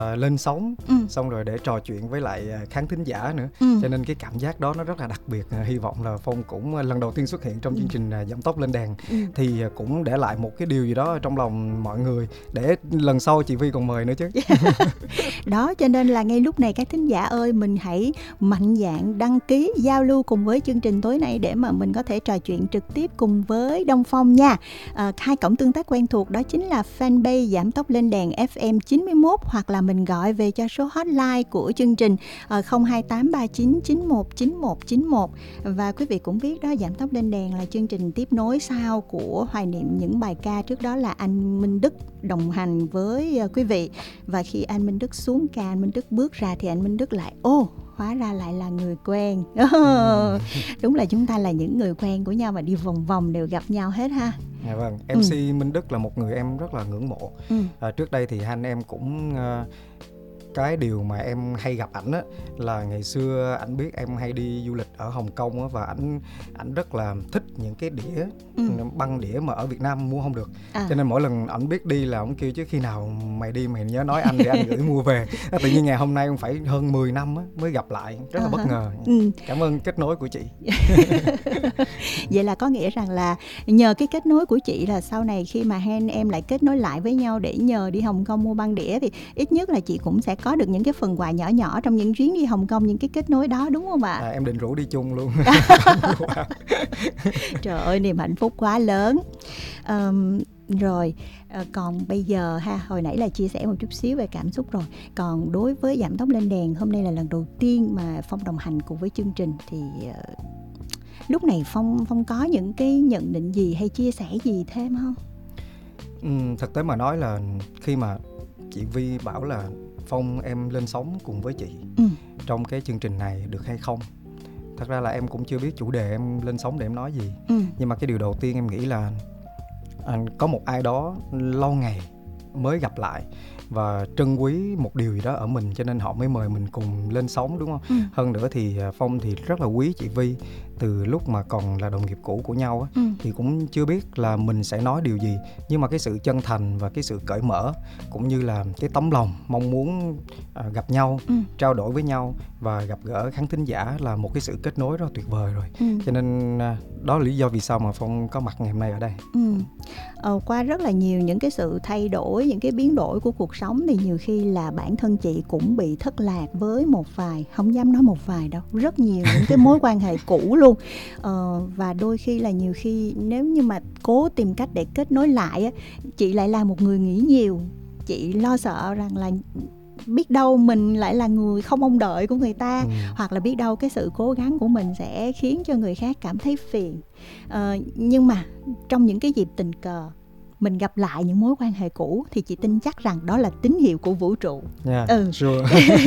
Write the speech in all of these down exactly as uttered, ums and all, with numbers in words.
uh, lên sóng, ừ. xong rồi để trò chuyện với lại khán thính giả nữa, ừ. cho nên cái cảm giác đó nó rất là đặc biệt. uh, hy vọng là Phong cũng lần đầu tiên xuất hiện trong ừ. chương trình uh, Giảm Tốc Lên Đèn, ừ. thì uh, cũng để lại một cái điều gì đó trong lòng mọi người, để lần sau chị Vi còn mời nữa chứ. Đó, cho nên là ngay lúc này các thính giả ơi, mình hãy mạnh dạn đăng ký giao lưu cùng với chương trình tối nay để mà mình có thể trò chuyện trực tiếp cùng với Đông Phong nha. À, hai cổng tương tác quen thuộc đó chính là fanpage Giảm Tốc Lên Đèn ép em chín mươi mốt, hoặc là mình gọi về cho số hotline của chương trình à, không hai tám ba chín chín một chín một chín một. Và quý vị cũng biết đó, Giảm Tốc Lên Đèn là chương trình tiếp nối sau của hoài niệm những bài ca trước đó là anh Minh Đức đồng hành với uh, quý vị. Và khi anh Minh Đức xuống ca, anh Minh Đức bước ra thì anh Minh Đức lại ô hóa ra lại là người quen. ừ. Đúng là chúng ta là những người quen của nhau, mà đi vòng vòng đều gặp nhau hết ha. Dạ vâng, em xê ừ. Minh Đức là một người em rất là ngưỡng mộ. ừ. à, Trước đây thì hai anh em cũng uh, cái điều mà em hay gặp ảnh á là ngày xưa ảnh biết em hay đi du lịch ở Hồng Kông á, và ảnh ảnh rất là thích những cái đĩa ừ. băng đĩa mà ở Việt Nam mua không được, à. cho nên mỗi lần ảnh biết đi là ông kêu chứ khi nào mày đi mày nhớ nói anh để anh gửi mua về. Tự nhiên ngày hôm nay cũng phải hơn mười năm á mới gặp lại, rất là uh-huh. bất ngờ. ừ. Cảm ơn kết nối của chị. Vậy là có nghĩa rằng là nhờ cái kết nối của chị là sau này khi mà hai anh em lại kết nối lại với nhau để nhờ đi Hồng Kông mua băng đĩa, thì ít nhất là chị cũng sẽ có được những cái phần quà nhỏ nhỏ trong những chuyến đi Hồng Kông, những cái kết nối đó, đúng không ạ? À, em định rủ đi chung luôn. Trời ơi, niềm hạnh phúc quá lớn. um, Rồi, còn bây giờ ha, hồi nãy là chia sẻ một chút xíu về cảm xúc rồi. Còn đối với Giảm Tốc Lên Đèn, hôm nay là lần đầu tiên mà Phong đồng hành cùng với chương trình, thì uh, lúc này Phong Phong có những cái nhận định gì hay chia sẻ gì thêm không? Ừ, thực tế mà nói là khi mà chị Vi bảo là Phong em lên sóng cùng với chị ừ. trong cái chương trình này được hay không, thật ra là em cũng chưa biết chủ đề em lên sóng để em nói gì. ừ. Nhưng mà cái điều đầu tiên em nghĩ là à, có một ai đó lâu ngày mới gặp lại và trân quý một điều gì đó ở mình, cho nên họ mới mời mình cùng lên sóng, đúng không? ừ. Hơn nữa thì Phong thì rất là quý chị Vi từ lúc mà còn là đồng nghiệp cũ của nhau á, ừ. thì cũng chưa biết là mình sẽ nói điều gì, nhưng mà cái sự chân thành và cái sự cởi mở cũng như là cái tấm lòng mong muốn à, gặp nhau, ừ. trao đổi với nhau và gặp gỡ khán thính giả là một cái sự kết nối rất là tuyệt vời rồi. ừ. Cho nên à, đó là lý do vì sao mà Phong có mặt ngày hôm nay ở đây. ừ. ờ, Qua rất là nhiều những cái sự thay đổi, những cái biến đổi của cuộc sống, thì nhiều khi là bản thân chị cũng bị thất lạc với một vài, không dám nói một vài đâu, rất nhiều những cái mối quan hệ cũ luôn. Ờ, và đôi khi là nhiều khi nếu như mà cố tìm cách để kết nối lại á, chị lại là một người nghĩ nhiều. Chị lo sợ rằng là biết đâu mình lại là người không mong đợi của người ta, ừ. hoặc là biết đâu cái sự cố gắng của mình sẽ khiến cho người khác cảm thấy phiền. Ờ, nhưng mà trong những cái dịp tình cờ mình gặp lại những mối quan hệ cũ thì chị tin chắc rằng đó là tín hiệu của vũ trụ. Yeah, ừ. sure.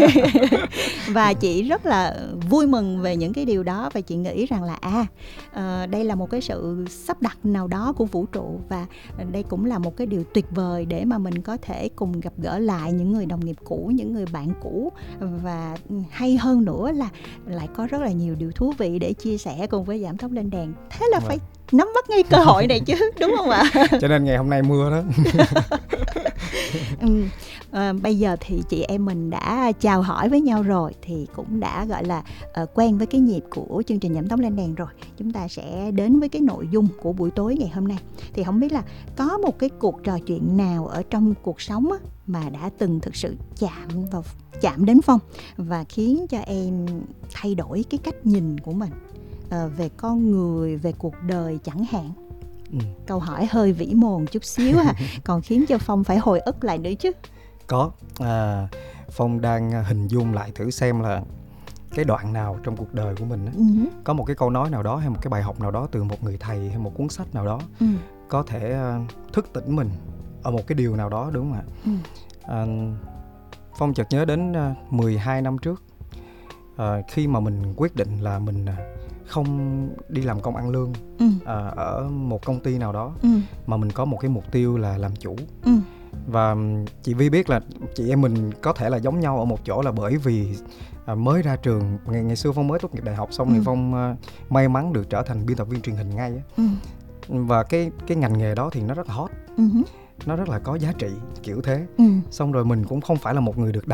Và chị rất là vui mừng về những cái điều đó, và chị nghĩ rằng là à uh, đây là một cái sự sắp đặt nào đó của vũ trụ, và đây cũng là một cái điều tuyệt vời để mà mình có thể cùng gặp gỡ lại những người đồng nghiệp cũ, những người bạn cũ, và hay hơn nữa là lại có rất là nhiều điều thú vị để chia sẻ cùng với Giảm Tốc Lên Đèn. Thế là phải nắm bắt ngay cơ hội này chứ, đúng không ạ? Cho nên ngày hôm nay mưa đó. ừ. à, Bây giờ thì chị em mình đã chào hỏi với nhau rồi, thì cũng đã gọi là uh, quen với cái nhịp của chương trình Giảm Tốc Lên Đèn rồi. Chúng ta sẽ đến với cái nội dung của buổi tối ngày hôm nay. Thì không biết là có một cái cuộc trò chuyện nào ở trong cuộc sống á, mà đã từng thực sự chạm vào chạm đến Phong và khiến cho em thay đổi cái cách nhìn của mình À, về con người, về cuộc đời chẳng hạn. ừ. Câu hỏi hơi vĩ mồn chút xíu ha, còn khiến cho Phong phải hồi ức lại nữa chứ. Có à, Phong đang hình dung lại thử xem là cái đoạn nào trong cuộc đời của mình á, ừ. có một cái câu nói nào đó hay một cái bài học nào đó từ một người thầy hay một cuốn sách nào đó, ừ. có thể uh, thức tỉnh mình ở một cái điều nào đó, đúng không ạ? ừ. à, Phong chợt nhớ đến uh, mười hai năm trước, uh, khi mà mình quyết định là mình uh, không đi làm công ăn lương ừ. à, ở một công ty nào đó, ừ. mà mình có một cái mục tiêu là làm chủ. ừ. Và chị Vi biết là chị em mình có thể là giống nhau ở một chỗ là bởi vì à, mới ra trường, ngày, ngày xưa Phong mới tốt nghiệp đại học xong, ừ. thì Phong à, may mắn được trở thành biên tập viên truyền hình ngay á. ừ. Và cái, cái ngành nghề đó thì nó rất là hot. ừ. nó rất là có giá trị kiểu thế. Ừ. Xong rồi mình cũng không phải là một người được